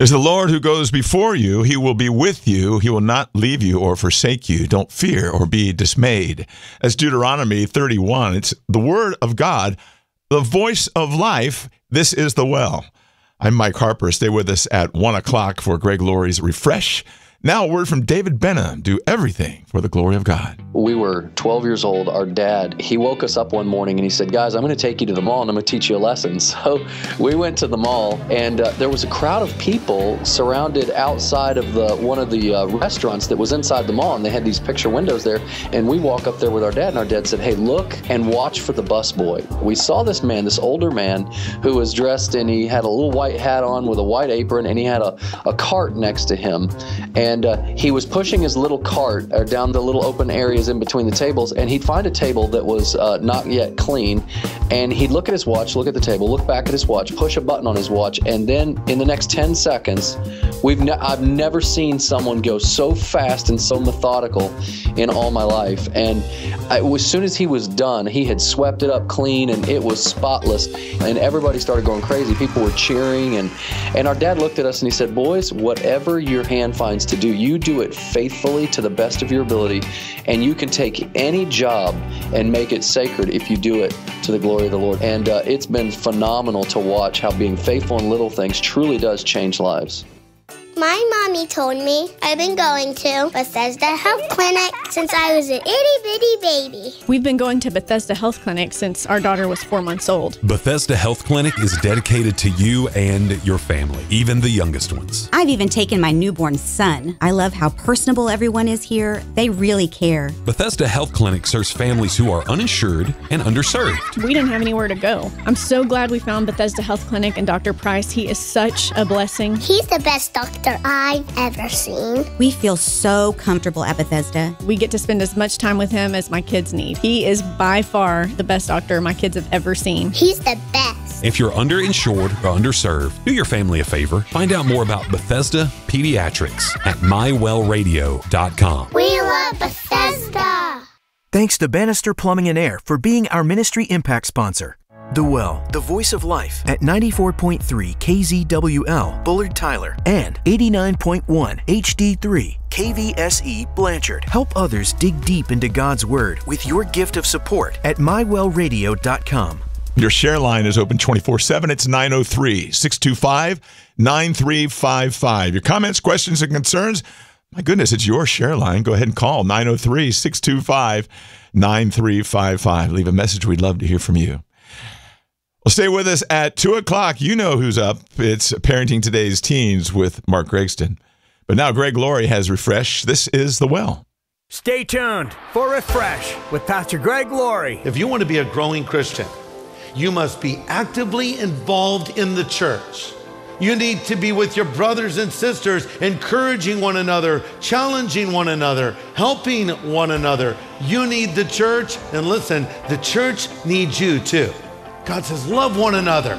There's the Lord who goes before you. He will be with you. He will not leave you or forsake you. Don't fear or be dismayed. That's Deuteronomy 31. It's the word of God, the voice of life. This is the well. I'm Mike Harper. Stay with us at 1 o'clock for Greg Laurie's Refresh. Now a word from David Benham. Do everything for the glory of God. We were 12 years old. Our dad, he woke us up one morning and he said, guys, I'm going to take you to the mall and I'm going to teach you a lesson. So we went to the mall and there was a crowd of people surrounded outside of one of the restaurants that was inside the mall, and they had these picture windows there. And we walk up there with our dad, and our dad said, hey, look and watch for the busboy. We saw this man, this older man, who was dressed, and he had a little white hat on with a white apron, and he had a cart next to him. And he was pushing his little cart down the little open areas in between the tables, and he'd find a table that was not yet clean, and he'd look at his watch, look at the table, look back at his watch, push a button on his watch, and then in the next 10 seconds, I've never seen someone go so fast and so methodical in all my life. And as soon as he was done, he had swept it up clean, and it was spotless, and everybody started going crazy. People were cheering, and our dad looked at us and he said, boys, whatever your hand finds to do, you do it faithfully to the best of your ability, and you can take any job and make it sacred if you do it to the glory of the Lord. And it's been phenomenal to watch how being faithful in little things truly does change lives. My mommy told me I've been going to Bethesda Health Clinic since I was an itty-bitty baby. We've been going to Bethesda Health Clinic since our daughter was 4 months old. Bethesda Health Clinic is dedicated to you and your family, even the youngest ones. I've even taken my newborn son. I love how personable everyone is here. They really care. Bethesda Health Clinic serves families who are uninsured and underserved. We didn't have anywhere to go. I'm so glad we found Bethesda Health Clinic and Dr. Price. He is such a blessing. He's the best doctor I've ever seen. We feel so comfortable at Bethesda. We get to spend as much time with him as my kids need. He is by far the best doctor my kids have ever seen. He's the best. If you're underinsured or underserved, do your family a favor. Find out more about Bethesda Pediatrics at mywellradio.com. We love Bethesda. Thanks to Bannister Plumbing and Air for being our Ministry Impact sponsor. The Well, the voice of life at 94.3 KZWL, Bullard Tyler, and 89.1 HD3 KVSE Blanchard. Help others dig deep into God's Word with your gift of support at mywellradio.com. Your share line is open 24/7. It's 903-625-9355. Your comments, questions, and concerns, my goodness, it's your share line. Go ahead and call 903-625-9355. Leave a message. We'd love to hear from you. Well, stay with us at 2 o'clock. You know who's up. It's Parenting Today's Teens with Mark Gregston. But now Greg Laurie has Refresh. This is The Well. Stay tuned for Refresh with Pastor Greg Laurie. If you want to be a growing Christian, you must be actively involved in the church. You need to be with your brothers and sisters, encouraging one another, challenging one another, helping one another. You need the church, and listen, the church needs you too. God says, love one another.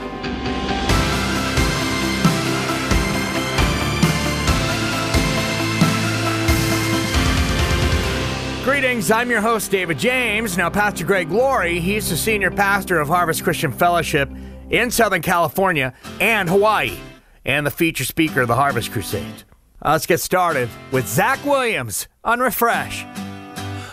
Greetings, I'm your host, David James. Now, Pastor Greg Laurie, he's the senior pastor of Harvest Christian Fellowship in Southern California and Hawaii, and the feature speaker of the Harvest Crusade. Let's get started with Zach Williams on Refresh.